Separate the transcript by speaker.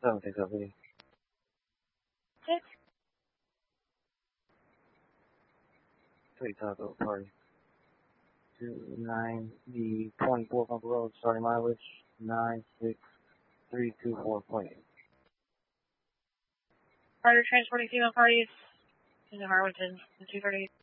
Speaker 1: 7 takes up B.
Speaker 2: 6.
Speaker 1: 3 Taco Party. 29B 24 Pump Road, starting mileage 96324.8.
Speaker 2: Carter transporting female parties in Harwinton, 238.